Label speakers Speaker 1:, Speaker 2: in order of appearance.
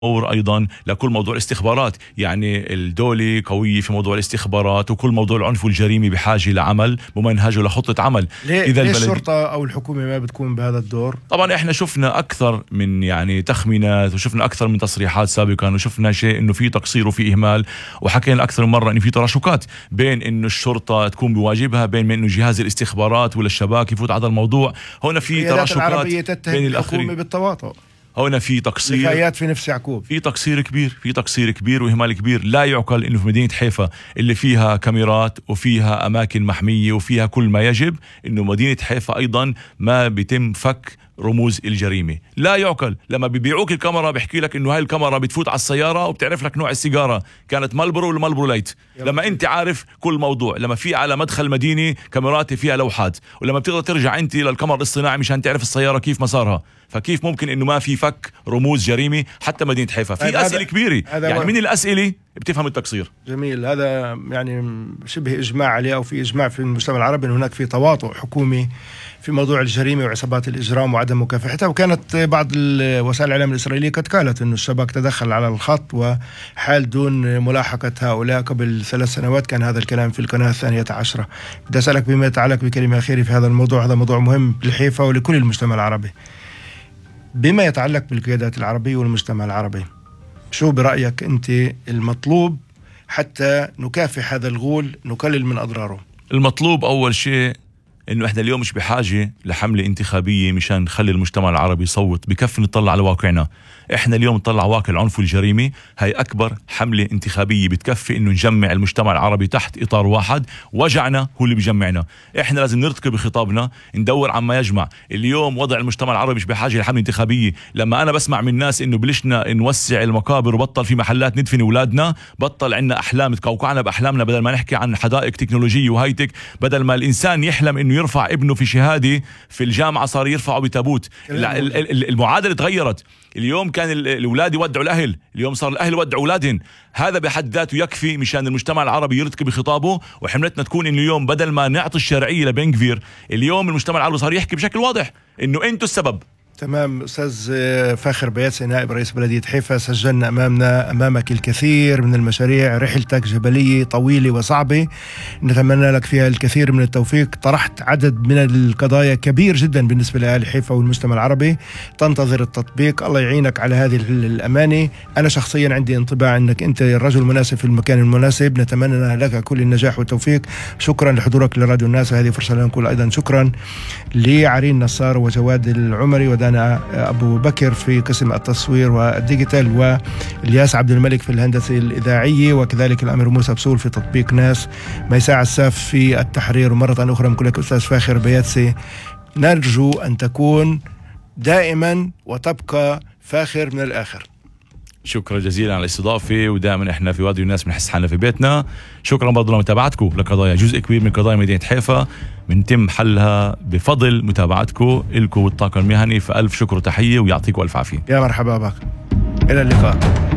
Speaker 1: دور أيضا لكل موضوع الاستخبارات. يعني الدولة قوية في موضوع الاستخبارات، وكل موضوع العنف والجريمة بحاجة لعمل ممنهج ولخطة عمل.
Speaker 2: إذا الشرطة أو الحكومة ما بتكون بهذا الدور؟
Speaker 1: طبعا احنا شفنا أكثر من يعني تخمينات، وشفنا أكثر من تصريحات سابقا، وشفنا شيء إنه في تقصير وفي إهمال، وحكينا أكثر من مرة إنه في تراشقات بين إنه الشرطة تكون بواجبها، بين إنه جهاز الاستخبارات ولا الشباك يفوت على الموضوع. هنا في تراشقات بين الآخرين
Speaker 2: بالتواطؤ.
Speaker 1: هنا في تقصير،
Speaker 2: نفايات في نفس يعقوب،
Speaker 1: في تقصير كبير وإهمال كبير. لا يعقل إنه في مدينة حيفا اللي فيها كاميرات وفيها أماكن محمية وفيها كل ما يجب، إنه مدينة حيفا أيضا ما بيتم فك رموز الجريمة. لا يعقل. لما بيبيعوك الكاميرا بيحكي لك إنه هاي الكاميرا بتفوت على السيارة وبتعرف لك نوع السيجارة، كانت مالبرو ولا مالبرو لايت، لما أنت عارف كل موضوع. لما في على مدخل مدينة كاميرات فيها لوحات، ولما بتقدر ترجع أنت للقمر الاصطناعي مشان تعرف السيارة كيف مسارها، فكيف ممكن إنه ما في فك رموز جريمة حتى مدينة حيفا؟ في أسئلة كبيرة. يعني من الأسئلة بتفهم التقصير.
Speaker 2: جميل. هذا يعني شبه إجماع عليه، أو في إجماع في المجتمع العربي أن هناك في تواطؤ حكومي في موضوع الجريمة وعصابات الإجرام وعدم مكافحتها. وكانت بعض وسائل الإعلام الإسرائيلية قد قالت أن الشباك تدخل على الخط وحال دون ملاحقة هؤلاء. قبل 3 سنوات كان هذا الكلام في القناة 12. بدي أسألك بما يتعلق بكلمة أخيرة في هذا الموضوع، هذا موضوع مهم لحيفا ولكل المجتمع العربي. بما يتعلق بالقيادات العربية والمجتمع العربي، شو برأيك أنت المطلوب حتى نكافح هذا الغول، نقلل من أضراره؟
Speaker 1: المطلوب أول شيء إنه إحنا اليوم مش بحاجة لحملة انتخابية مشان نخلي المجتمع العربي يصوت. بكفي نطلع على واقعنا. إحنا اليوم نطلع واقع العنف والجريمة، هاي أكبر حملة انتخابية بتكفي إنه نجمع المجتمع العربي تحت إطار واحد. وجعنا هو اللي بيجمعنا. إحنا لازم نرتقي بخطابنا، ندور عما يجمع. اليوم وضع المجتمع العربي مش بحاجة لحملة انتخابية. لما أنا بسمع من ناس إنه بلشنا نوسع المقابر وبطل في محلات ندفن أولادنا، بطل عنا أحلام، تقوقعنا بأحلامنا، بدل ما نحكي عن حدائق تكنولوجية وهايتك، بدل ما الإنسان يحلم إنه يرفع ابنه في شهادة في الجامعة صار يرفعه بتابوت. المعادلة تغيرت. اليوم كان الأولاد يودعوا الأهل، اليوم صار الأهل يودعوا أولادهم. هذا بحد ذاته يكفي مشان المجتمع العربي يرتقي بخطابه. وحملتنا تكون إنه اليوم بدل ما نعطي الشرعية لبنغفير، اليوم المجتمع العربي صار يحكي بشكل واضح إنه أنتوا السبب.
Speaker 2: تمام. أستاذ فاخر بياتسي نائب رئيس بلدية حيفا، سجلنا أمامك الكثير من المشاريع. رحلتك جبلية طويلة وصعبة، نتمنى لك فيها الكثير من التوفيق. طرحت عدد من القضايا كبير جدا بالنسبة لأهل حيفا والمجتمع العربي، تنتظر التطبيق. الله يعينك على هذه الأمانة. أنا شخصيا عندي انطباع أنك أنت الرجل المناسب في المكان المناسب. نتمنى لك كل النجاح والتوفيق. شكرا لحضورك لراديو الناس، وهذه فرصة لنا نقول أيضا شكرا لعرين نصار وجواد العمري ودانا أبو بكر في قسم التصوير والديجيتال، والياس عبد الملك في الهندسة الإذاعية، وكذلك الأمير موسى بسول في تطبيق ناس، ميساع الساف في التحرير. ومرة أخرى نقول لك أستاذ فاخر بياتسي، نرجو أن تكون دائما وتبقى فاخر من الآخر.
Speaker 1: شكرا جزيلا على الاستضافة، ودائما احنا في وادي الناس بنحس حالنا في بيتنا. شكرا برضو لمتابعتكم لقضايا جزء كبير من قضايا مدينة حيفا بنتم حلها بفضل متابعتكم إلكم والطاقم المهني. فألف شكر وتحية ويعطيكم ألف عافية.
Speaker 2: يا مرحبا بك، إلى اللقاء.